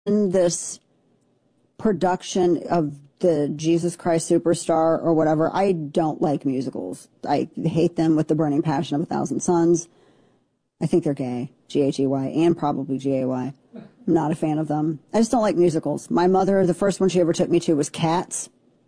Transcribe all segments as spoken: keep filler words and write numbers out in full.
this production of the Jesus Christ Superstar or whatever. I don't like musicals. I hate them with the burning passion of a thousand suns. I think they're gay, G H E Y, and probably G A Y. I'm not a fan of them. I just don't like musicals. My mother, the first one she ever took me to was Cats.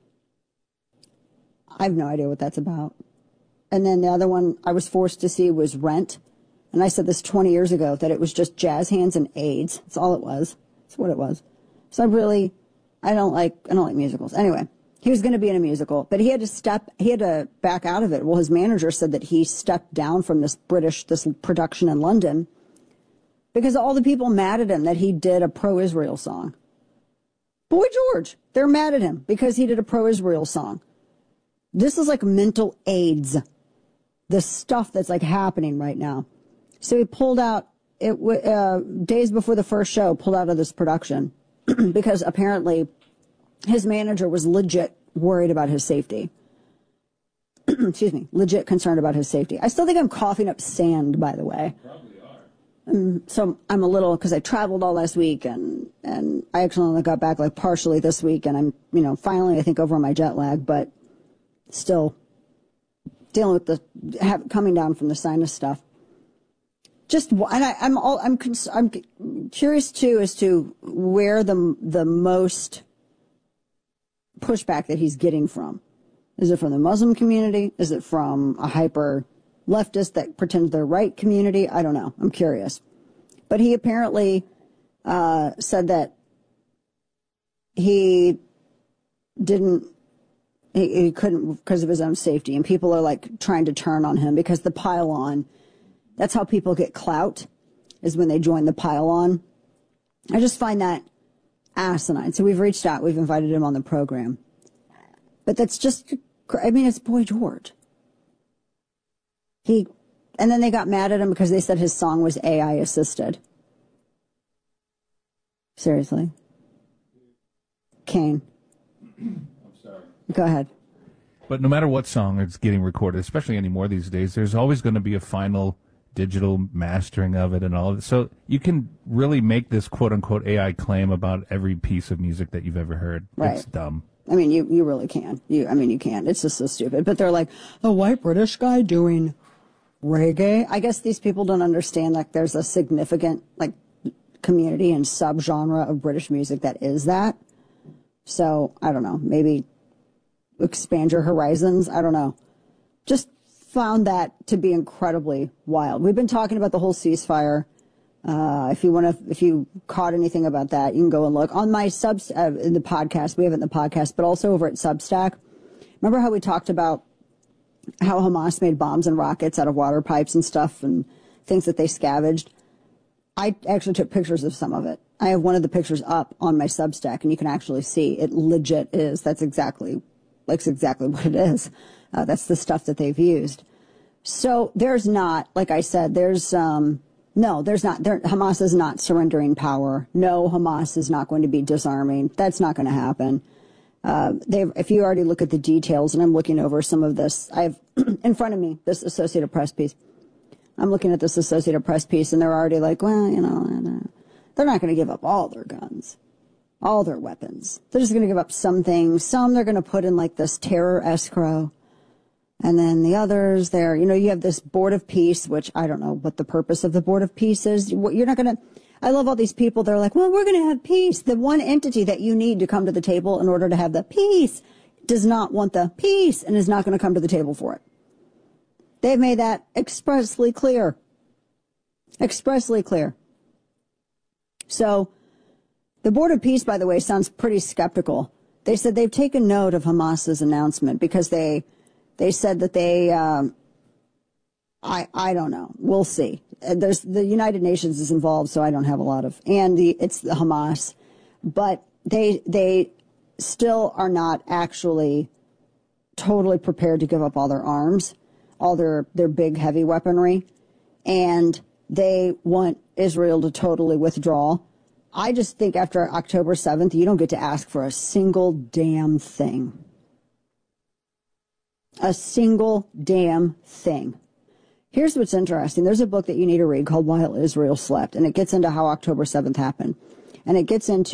I have no idea what that's about. And then the other one I was forced to see was Rent. And I said this twenty years ago, that it was just jazz hands and AIDS. That's all it was. That's what it was. So I really, I don't like, I don't like musicals. Anyway, he was going to be in a musical, but he had to step, he had to back out of it. Well, his manager said that he stepped down from this British, this production in London because all the people mad at him that he did a pro-Israel song. Boy George, they're mad at him because he did a pro-Israel song. This is like mental AIDS, the stuff that's like happening right now. So he pulled out, it uh, days before the first show, pulled out of this production because apparently his manager was legit worried about his safety. Excuse me, legit concerned about his safety. I still think I'm coughing up sand, by the way. Probably are. Um, so I'm a little, because I traveled all last week, and, and I actually only got back like partially this week, and I'm, you know, finally, I think, over my jet lag, but still dealing with the, have, coming down from the sinus stuff. Just, and I, I'm all, I'm, I'm curious too as to where the, the most pushback that he's getting from. Is it from the Muslim community? Is it from a hyper leftist that pretends they're right community? I don't know. I'm curious. But he apparently uh, said that he didn't, he, he couldn't because of his own safety. And people are like trying to turn on him because the pile-on, that's how people get clout, is when they join the pile-on. I just find that asinine. So we've reached out. We've invited him on the program. But that's just, I mean, it's Boy George. He, and then they got mad at him because they said his song was A I assisted. Seriously. Kane. I'm sorry. Go ahead. But no matter what song is getting recorded, especially anymore these days, there's always going to be a final digital mastering of it and all of it. So you can really make this quote-unquote A I claim about every piece of music that you've ever heard. Right. It's dumb. I mean, you, you really can. You, I mean, you can. It's just so stupid. But they're like, a white British guy doing reggae? I guess these people don't understand, like, there's a significant, like, community and subgenre of British music that is that. So, I don't know. Maybe expand your horizons. I don't know. Just found that to be incredibly wild. We've been talking about the whole ceasefire. Uh, if you want to, if you caught anything about that, you can go and look on my subs, uh, in the podcast. We have it in the podcast, but also over at Substack. Remember how we talked about how Hamas made bombs and rockets out of water pipes and stuff and things that they scavenged? I actually took pictures of some of it. I have one of the pictures up on my Substack, and you can actually see it legit is. That's exactly, like, exactly what it is. Uh, that's the stuff that they've used. So there's not, like I said, there's, um, no, there's not, there, Hamas is not surrendering power. No, Hamas is not going to be disarming. That's not going to happen. Uh, they've, if you already look at the details, and I'm looking over some of this, I have in front of me this Associated Press piece. I'm looking at this Associated Press piece, and they're already like, well, you know, they're not going to give up all their guns, all their weapons. They're just going to give up some things. Some they're going to put in like this terror escrow. And then the others there, you know, you have this Board of Peace, which I don't know what the purpose of the Board of Peace is. You're not going to, I love all these people. They're like, well, we're going to have peace. The one entity that you need to come to the table in order to have the peace does not want the peace and is not going to come to the table for it. They've made that expressly clear. Expressly clear. So the Board of Peace, by the way, sounds pretty skeptical. They said they've taken note of Hamas's announcement because they, They said that they, um, I, I don't know. We'll see. There's the United Nations is involved, so I don't have a lot of, and the, it's the Hamas, but they, they still are not actually totally prepared to give up all their arms, all their, their big heavy weaponry, and they want Israel to totally withdraw. I just think after October seventh, you don't get to ask for a single damn thing. A single damn thing. Here's what's interesting. There's a book that you need to read called While Israel Slept, and it gets into how October seventh happened. And it gets into